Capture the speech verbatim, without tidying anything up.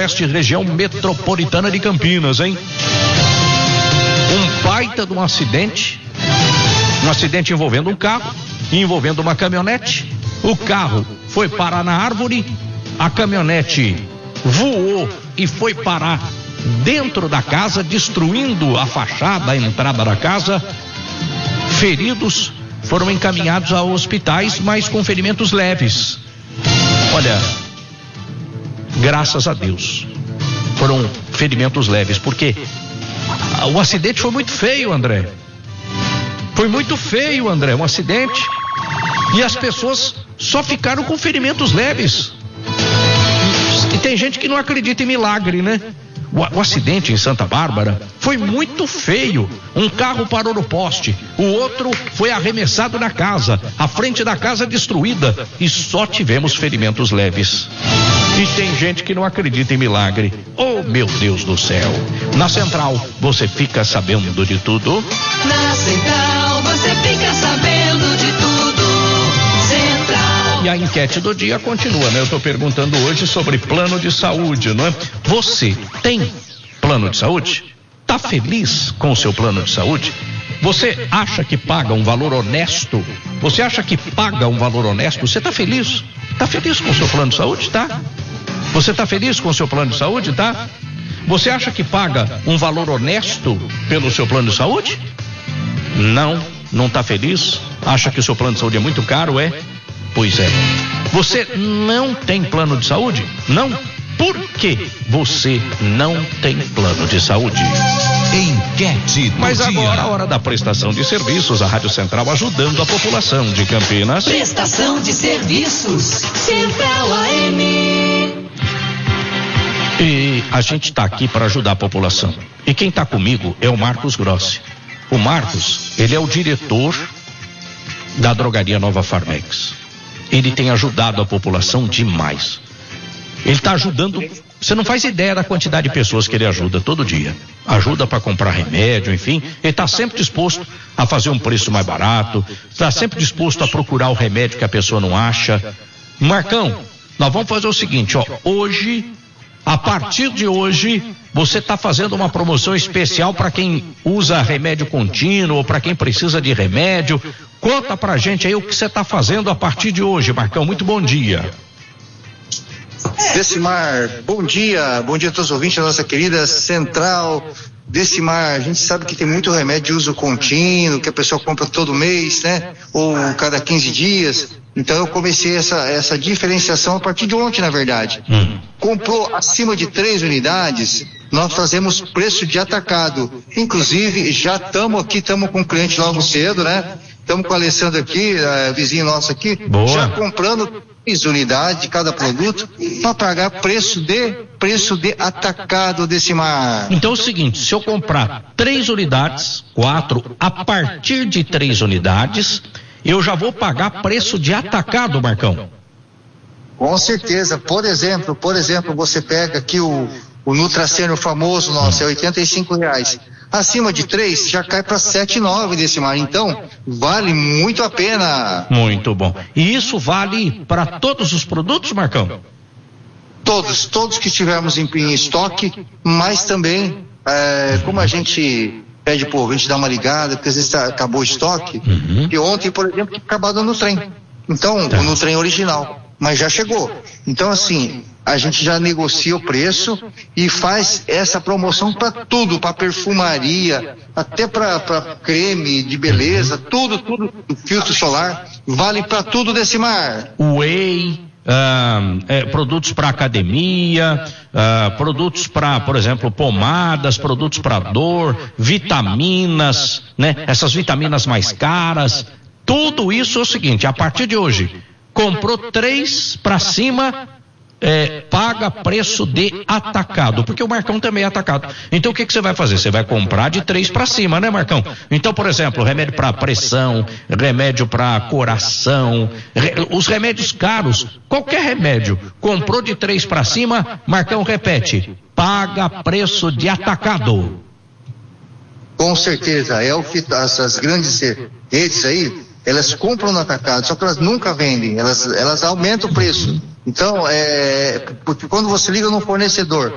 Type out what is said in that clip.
Oeste, região metropolitana de Campinas, hein? Um baita de um acidente, um acidente envolvendo um carro, envolvendo uma caminhonete. O carro foi parar na árvore, a caminhonete voou e foi parar dentro da casa, destruindo a fachada, a entrada da casa. Feridos foram encaminhados a hospitais, mas com ferimentos leves. Olha, graças a Deus, foram ferimentos leves, porque o acidente foi muito feio, André. Foi muito feio, André, um acidente. E as pessoas só ficaram com ferimentos leves. E tem gente que não acredita em milagre, né? O, o acidente em Santa Bárbara foi muito feio. Um carro parou no poste, o outro foi arremessado na casa, a frente da casa destruída, e só tivemos ferimentos leves. E tem gente que não acredita em milagre. Oh, meu Deus do céu. Na Central, você fica sabendo de tudo. Na Central, você fica sabendo de tudo. Central. E a enquete do dia continua, né? Eu tô perguntando hoje sobre plano de saúde, não é? Você tem plano de saúde? Tá feliz com o seu plano de saúde? Você acha que paga um valor honesto? Você acha que paga um valor honesto? Você tá feliz? Tá feliz com o seu plano de saúde, tá? Você tá feliz com o seu plano de saúde, tá? Você acha que paga um valor honesto pelo seu plano de saúde? Não, não tá feliz? Acha que o seu plano de saúde é muito caro, é? Pois é. Você não tem plano de saúde? Não? Por que você não tem plano de saúde? Enquete do Mas dia. agora a hora da prestação de serviços, a Rádio Central ajudando a população de Campinas. Prestação de serviços, Central A M. E a gente está aqui para ajudar a população. E quem está comigo é o Marcos Grossi. O Marcos, ele é o diretor da drogaria Nova Farmex. Ele tem ajudado a população demais. Ele está ajudando, você não faz ideia da quantidade de pessoas que ele ajuda todo dia. Ajuda para comprar remédio, enfim. Ele está sempre disposto a fazer um preço mais barato, está sempre disposto a procurar o remédio que a pessoa não acha. Marcão, nós vamos fazer o seguinte, ó, hoje, a partir de hoje, você está fazendo uma promoção especial para quem usa remédio contínuo ou para quem precisa de remédio. Conta pra gente aí o que você está fazendo a partir de hoje, Marcão. Muito bom dia. Decimar, bom dia, bom dia a todos os ouvintes da nossa querida Central. Decimar, a gente sabe que tem muito remédio de uso contínuo, que a pessoa compra todo mês, né? Ou cada quinze dias. Então eu comecei essa, essa diferenciação a partir de ontem, na verdade. Hum. Comprou acima de três unidades, nós fazemos preço de atacado. Inclusive, já estamos aqui, estamos com o cliente logo cedo, né? Estamos com o Alessandro aqui, a vizinho nosso aqui, Boa. já comprando três unidades de cada produto para pagar preço de preço de atacado, Decimar. Então é o seguinte, se eu comprar três unidades, quatro, a partir de três unidades, eu já vou pagar preço de atacado, Marcão. Com certeza. Por exemplo, por exemplo, você pega aqui o, o Nutraceno famoso nosso, é oitenta e cinco reais. Acima de três, já cai para sete e nove, Decimar. Então, vale muito a pena. Muito bom. E isso vale para todos os produtos, Marcão? Todos, todos que tivermos em, em estoque, mas também, é, como a gente pede pro ouvinte dar uma ligada, porque às vezes tá, acabou o estoque, uhum. E ontem, por exemplo, tinha acabado no trem. Então, tá. No trem original, mas já chegou. Então, assim, a gente já negocia o preço e faz essa promoção para tudo, para perfumaria, até para creme de beleza, tudo, tudo, filtro solar, vale para tudo, Decimar. Whey, ah, é, produtos para academia, ah, produtos para, por exemplo, pomadas, produtos para dor, vitaminas, né? Essas vitaminas mais caras, tudo isso é o seguinte, a partir de hoje, comprou três para cima, É, paga preço de atacado, porque o Marcão também é atacado. Então o que que você vai fazer? Você vai comprar de três para cima, né, Marcão? Então, por exemplo, remédio para pressão, remédio para coração, re, os remédios caros, qualquer remédio, comprou de três para cima, Marcão repete, paga preço de atacado. Com certeza, é o que essas grandes redes aí, elas compram no atacado, só que elas nunca vendem, elas, elas aumentam o preço. Então, é, porque quando você liga no fornecedor,